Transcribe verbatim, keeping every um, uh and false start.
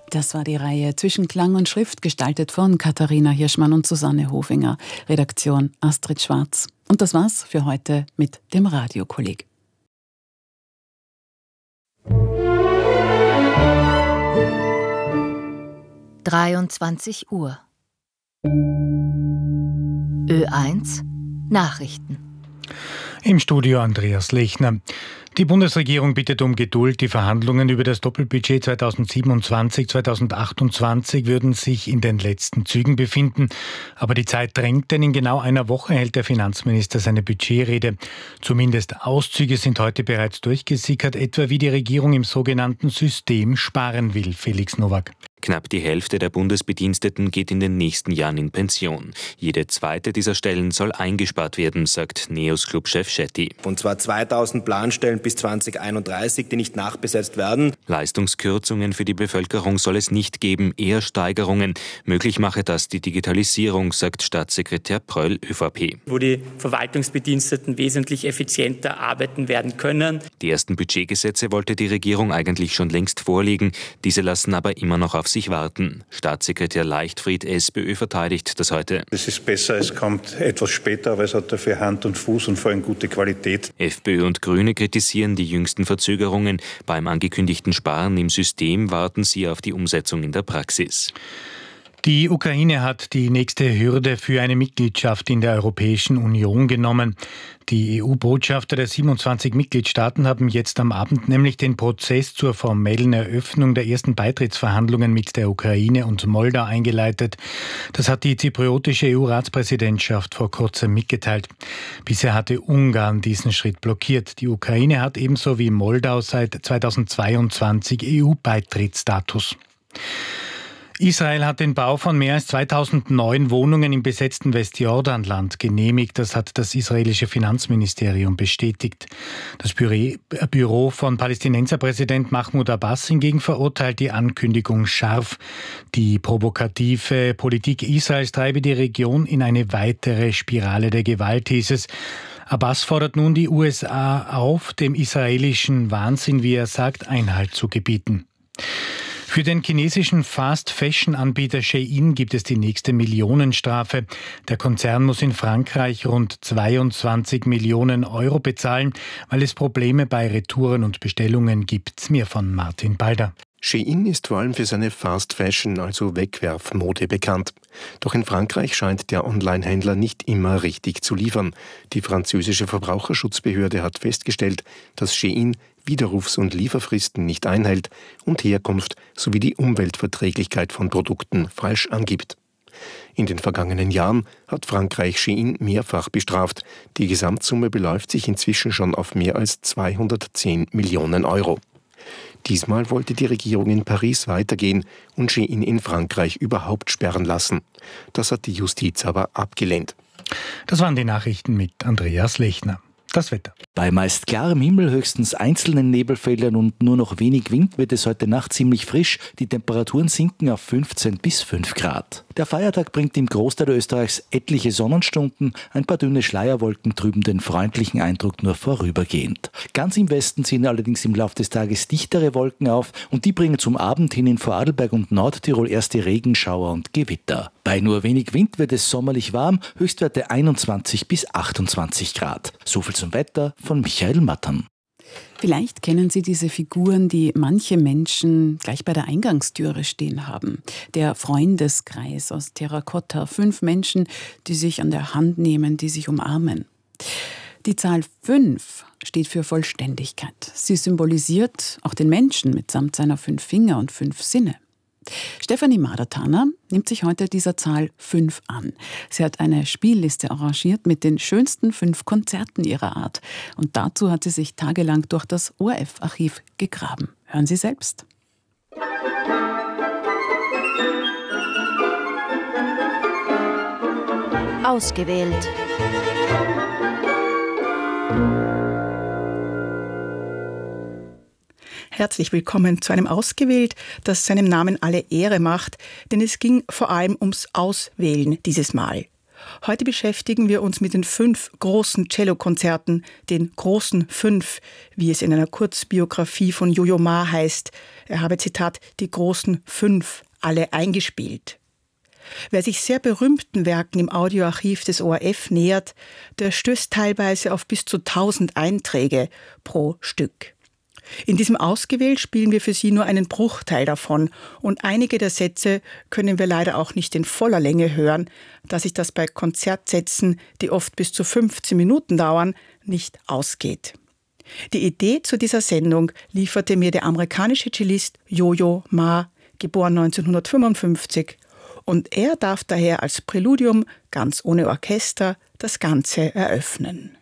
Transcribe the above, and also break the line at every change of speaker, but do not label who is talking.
Das war die Reihe Zwischen Klang und Schrift, gestaltet von Katharina Hirschmann und Susanne Hofinger. Redaktion Astrid Schwarz. Und das war's für heute mit dem Radiokolleg.
dreiundzwanzig Uhr. Ö eins Nachrichten.
Im Studio Andreas Lechner. Die Bundesregierung bittet um Geduld. Die Verhandlungen über das Doppelbudget zweitausendsiebenundzwanzig zweitausendachtundzwanzig würden sich in den letzten Zügen befinden. Aber die Zeit drängt, denn in genau einer Woche hält der Finanzminister seine Budgetrede. Zumindest Auszüge sind heute bereits durchgesickert, etwa wie die Regierung im sogenannten System sparen will. Felix Nowak.
Knapp die Hälfte der Bundesbediensteten geht in den nächsten Jahren in Pension. Jede zweite dieser Stellen soll eingespart werden, sagt Neos-Club-Chef Schetti.
Und zwar zweitausend Planstellen bis zweitausendeinunddreißig, die nicht nachbesetzt werden.
Leistungskürzungen für die Bevölkerung soll es nicht geben, eher Steigerungen. Möglich mache das die Digitalisierung, sagt Staatssekretär Pröll, ÖVP.
Wo die Verwaltungsbediensteten wesentlich effizienter arbeiten werden können.
Die ersten Budgetgesetze wollte die Regierung eigentlich schon längst vorlegen. Diese lassen aber immer noch auf sich warten. Staatssekretär Leichtfried, SPÖ, verteidigt das heute.
Es ist besser, es kommt etwas später, aber es hat dafür Hand und Fuß und vor allem gute Qualität.
FPÖ und Grüne kritisieren die jüngsten Verzögerungen. Beim angekündigten Sparen im System warten sie auf die Umsetzung in der Praxis.
Die Ukraine hat die nächste Hürde für eine Mitgliedschaft in der Europäischen Union genommen. Die E U-Botschafter der siebenundzwanzig Mitgliedstaaten haben jetzt am Abend nämlich den Prozess zur formellen Eröffnung der ersten Beitrittsverhandlungen mit der Ukraine und Moldau eingeleitet. Das hat die zypriotische E U-Ratspräsidentschaft vor kurzem mitgeteilt. Bisher hatte Ungarn diesen Schritt blockiert. Die Ukraine hat ebenso wie Moldau seit zweitausendzweiundzwanzig E U-Beitrittsstatus. Israel hat den Bau von mehr als zweitausend neuen Wohnungen im besetzten Westjordanland genehmigt. Das hat das israelische Finanzministerium bestätigt. Das Büro von Palästinenserpräsident Mahmoud Abbas hingegen verurteilt die Ankündigung scharf. Die provokative Politik Israels treibe die Region in eine weitere Spirale der Gewalt, hieß es. Abbas fordert nun die U S A auf, dem israelischen Wahnsinn, wie er sagt, Einhalt zu gebieten. Für den chinesischen Fast-Fashion-Anbieter Shein gibt es die nächste Millionenstrafe. Der Konzern muss in Frankreich rund zweiundzwanzig Millionen Euro bezahlen, weil es Probleme bei Retouren und Bestellungen gibt. Mehr von Martin Balder.
Shein ist vor allem für seine Fast Fashion, also Wegwerfmode, bekannt. Doch in Frankreich scheint der Online-Händler nicht immer richtig zu liefern. Die französische Verbraucherschutzbehörde hat festgestellt, dass Shein Widerrufs- und Lieferfristen nicht einhält und Herkunft sowie die Umweltverträglichkeit von Produkten falsch angibt. In den vergangenen Jahren hat Frankreich Shein mehrfach bestraft. Die Gesamtsumme beläuft sich inzwischen schon auf mehr als zweihundertzehn Millionen Euro. Diesmal wollte die Regierung in Paris weitergehen und Shein in Frankreich überhaupt sperren lassen. Das hat die Justiz aber abgelehnt.
Das waren die Nachrichten mit Andreas Lechner. Das Wetter.
Bei meist klarem Himmel, höchstens einzelnen Nebelfeldern und nur noch wenig Wind wird es heute Nacht ziemlich frisch. Die Temperaturen sinken auf fünfzehn bis fünf Grad. Der Feiertag bringt im Großteil Österreichs etliche Sonnenstunden. Ein paar dünne Schleierwolken trüben den freundlichen Eindruck nur vorübergehend. Ganz im Westen ziehen allerdings im Laufe des Tages dichtere Wolken auf und die bringen zum Abend hin in Vorarlberg und Nordtirol erste Regenschauer und Gewitter. Bei nur wenig Wind wird es sommerlich warm, Höchstwerte einundzwanzig bis achtundzwanzig Grad. So viel zum Wetter von Michael Mattern.
Vielleicht kennen Sie diese Figuren, die manche Menschen gleich bei der Eingangstüre stehen haben. Der Freundeskreis aus Terrakotta. Fünf Menschen, die sich an der Hand nehmen, die sich umarmen. Die Zahl fünf steht für Vollständigkeit. Sie symbolisiert auch den Menschen mitsamt seiner fünf Finger und fünf Sinne. Stefanie Madertaner nimmt sich heute dieser Zahl fünf an. Sie hat eine Spielliste arrangiert mit den schönsten fünf Konzerten ihrer Art. Und dazu hat sie sich tagelang durch das O R F-Archiv gegraben. Hören Sie selbst.
Ausgewählt.
Herzlich willkommen zu einem Ausgewählt, das seinem Namen alle Ehre macht, denn es ging vor allem ums Auswählen dieses Mal. Heute beschäftigen wir uns mit den fünf großen Cellokonzerten, den großen Fünf, wie es in einer Kurzbiografie von Yo-Yo Ma heißt. Er habe, Zitat, die großen Fünf alle eingespielt. Wer sich sehr berühmten Werken im Audioarchiv des O R F nähert, der stößt teilweise auf bis zu tausend Einträge pro Stück. In diesem Ausgewählt spielen wir für Sie nur einen Bruchteil davon und einige der Sätze können wir leider auch nicht in voller Länge hören, da sich das bei Konzertsätzen, die oft bis zu fünfzehn Minuten dauern, nicht ausgeht. Die Idee zu dieser Sendung lieferte mir der amerikanische Cellist Yo-Yo Ma, geboren neunzehnhundertfünfundfünfzig, und er darf daher als Präludium, ganz ohne Orchester, das Ganze eröffnen.